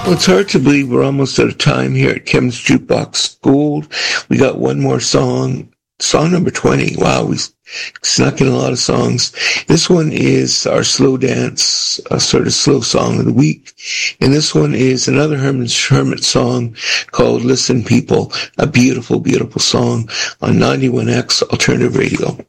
Well, it's hard to believe we're almost out of time here at Kevin's Jukebox Gold. We got one more song. Song number 20. Wow, we snuck in a lot of songs. This one is our slow dance, sort of slow song of the week. And this one is another Herman song called Listen People, a beautiful, beautiful song on 91X Alternative Radio.